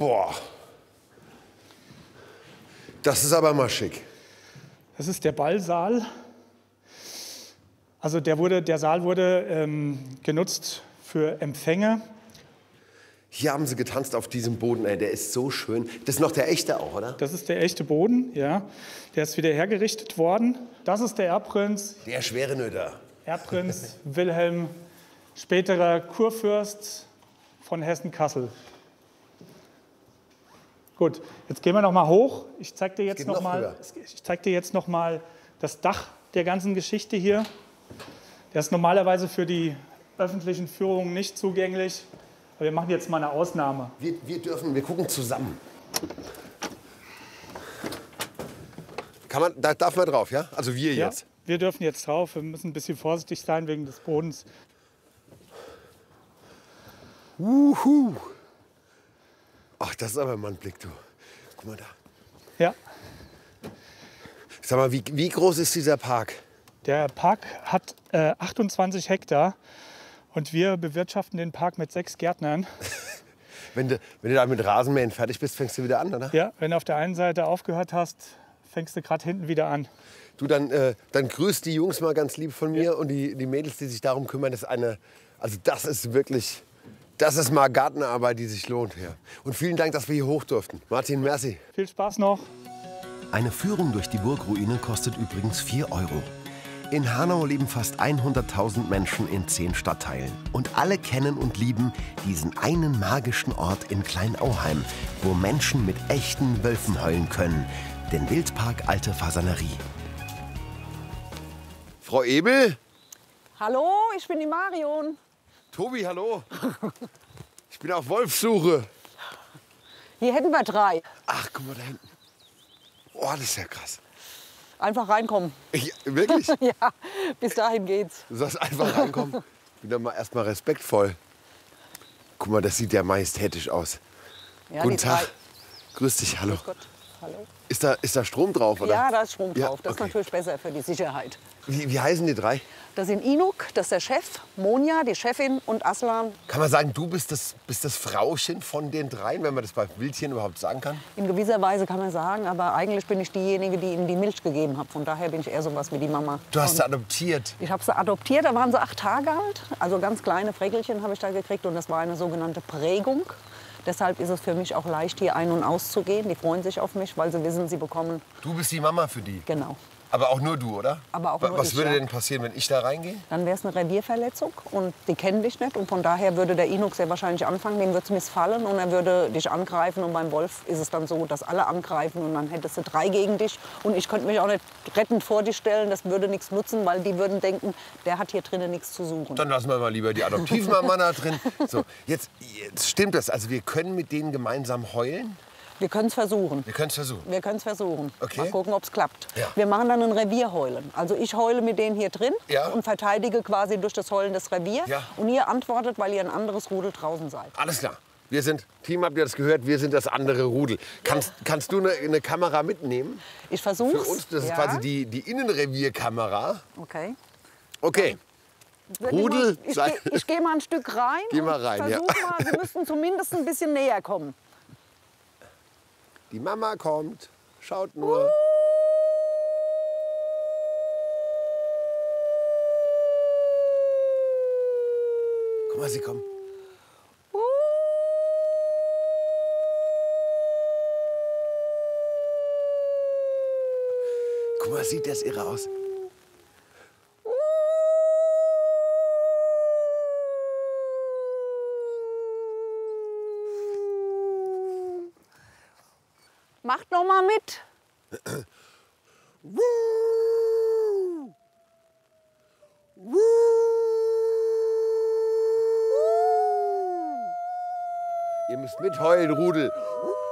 Boah. Das ist aber mal schick. Das ist der Ballsaal. Also der Saal wurde genutzt für Empfänge. Hier haben sie getanzt auf diesem Boden, ey, der ist so schön. Das ist noch der echte auch, oder? Das ist der echte Boden, ja. Der ist wieder hergerichtet worden. Das ist der Erbprinz. Der schwere Nöter. Erbprinz Wilhelm, späterer Kurfürst von Hessen-Kassel. Gut, jetzt gehen wir noch mal hoch. Ich zeige dir jetzt noch mal das Dach der ganzen Geschichte hier. Der ist normalerweise für die öffentlichen Führungen nicht zugänglich. Aber wir machen jetzt mal eine Ausnahme. Wir gucken zusammen. Da darf man drauf, ja? Also wir Ja, jetzt. wir dürfen jetzt drauf. Wir müssen ein bisschen vorsichtig sein wegen des Bodens. Wuhu. Ach, das ist aber mal ein Blick, du. Guck mal da. Ja. Sag mal, wie groß ist dieser Park? Der Park hat 28 Hektar und wir bewirtschaften den Park mit 6 Gärtnern. Wenn du da mit Rasenmähen fertig bist, fängst du wieder an, oder? Ja, wenn du auf der einen Seite aufgehört hast, fängst du gerade hinten wieder an. Du, dann grüß die Jungs mal ganz lieb von mir und die Mädels, die sich darum kümmern. Das ist wirklich, das ist mal Gartenarbeit, die sich lohnt. Ja. Und vielen Dank, dass wir hier hoch durften. Martin, merci. Viel Spaß noch. Eine Führung durch die Burgruine kostet übrigens 4 €. In Hanau leben fast 100.000 Menschen in 10 Stadtteilen. Und alle kennen und lieben diesen einen magischen Ort in Kleinauheim, wo Menschen mit echten Wölfen heulen können. Den Wildpark Alte Fasanerie. Frau Ebel? Hallo, ich bin die Marion. Tobi, hallo. Ich bin auf Wolfssuche. Hier hätten wir 3. Ach, guck mal da hinten. Oh, das ist ja krass. Einfach reinkommen. Wirklich? Ja, bis dahin geht's. Du sagst einfach reinkommen. Bin dann mal erstmal respektvoll. Guck mal, das sieht ja majestätisch aus. Ja, Guten die Tag. 3. Grüß dich, hallo. Grüß Gott. Hallo. Ist da Strom drauf, oder? Ja, da ist Strom Ja, drauf. Das okay. ist natürlich besser für die Sicherheit. Wie heißen die 3? Das sind Inuk, das ist der Chef, Monja, die Chefin und Aslan. Kann man sagen, du bist das Frauchen von den 3, wenn man das bei Wildtieren überhaupt sagen kann? In gewisser Weise kann man sagen, aber eigentlich bin ich diejenige, die ihnen die Milch gegeben hat. Von daher bin ich eher sowas wie die Mama. Du hast Und sie adoptiert. ich habe sie adoptiert, da waren sie 8 Tage alt. Also ganz kleine Frägelchen habe ich da gekriegt und das war eine sogenannte Prägung. Deshalb ist es für mich auch leicht, hier ein- und auszugehen. Die freuen sich auf mich, weil sie wissen, sie bekommen. Du bist die Mama für die. Genau. Aber auch nur du, oder? Aber auch nur Was ich, würde ja. denn passieren, wenn ich da reingehe? Dann wäre es eine Revierverletzung und die kennen dich nicht. Und von daher würde der Inuk sehr wahrscheinlich anfangen, dem würde es missfallen und er würde dich angreifen. Und beim Wolf ist es dann so, dass alle angreifen und dann hättest du 3 gegen dich. Und ich könnte mich auch nicht rettend vor dich stellen, das würde nichts nutzen, weil die würden denken, der hat hier drinnen nichts zu suchen. Dann lassen wir mal lieber die Adoptivmama da drin. So, jetzt stimmt das. Also wir können mit denen gemeinsam heulen? Wir können es versuchen. Wir können es versuchen. Wir können es versuchen. Okay. Mal gucken, ob es klappt. Ja. Wir machen dann ein Revierheulen. Also ich heule mit denen hier drin Ja. und verteidige quasi durch das Heulen das Revier. Ja. Und ihr antwortet, weil ihr ein anderes Rudel draußen seid. Alles klar. Wir sind, Team, habt ihr das gehört? Wir sind das andere Rudel. Kannst du eine Kamera mitnehmen? Ich versuche Für uns, das ist quasi die Innenrevierkamera. Okay. Okay. Rudel, Ich gehe mal ein Stück rein. Geh mal rein, und ja. versuch mal, Sie müssten zumindest ein bisschen näher kommen. Die Mama kommt. Schaut nur. Guck mal, sie kommen. Guck mal, sieht das irre aus. Macht noch mal mit. Ihr müsst mitheulen, Rudel.